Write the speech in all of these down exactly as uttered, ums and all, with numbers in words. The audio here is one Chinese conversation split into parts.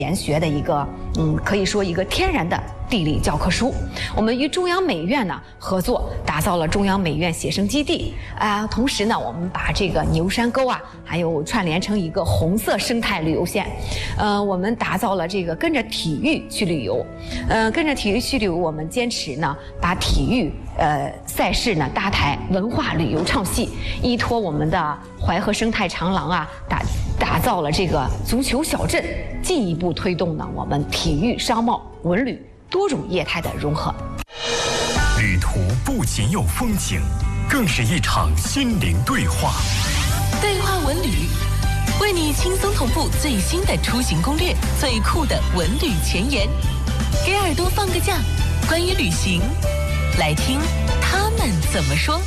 研学的一个，嗯，可以说一个天然的地理教科书。我们与中央美院呢合作，打造了中央美院写生基地啊、呃。同时呢，我们把这个牛山沟啊，还有串联成一个红色生态旅游线。呃，我们打造了这个跟着体育去旅游，呃，跟着体育去旅游，我们坚持呢把体育呃赛事呢搭台文化旅游唱戏，依托我们的淮河生态长廊啊，打打造了这个足球小镇，进一步推动呢我们体育、商贸、文旅多种业态的融合。 旅途不仅有风景，更是一场心灵对话。 对话文旅，为你轻松同步最新的出行攻略，最酷的文旅前沿，给耳朵放个假，关于旅行，来听他们怎么说。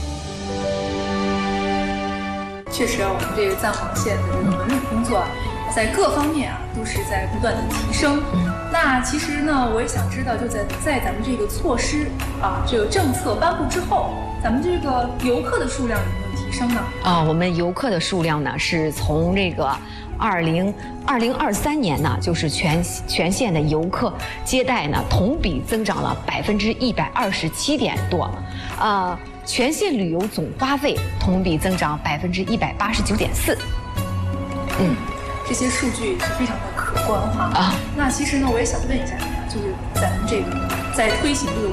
确实啊，我们这个赞皇县的这个文旅工作啊，在各方面啊都是在不断的提升。那其实呢，我也想知道，就在在咱们这个措施啊，这个政策颁布之后，咱们这个游客的数量有没有提升呢？ 啊，我们游客的数量呢是从这个二零二零二三年呢，就是全全县的游客接待呢同比增长了百分之一百二十七点多，啊。全县旅游总花费同比增长百分之一百八十九点四， 嗯，这些数据是非常的可观哈啊。那其实呢，我也想问一下你啊，就是咱们这个在推行这个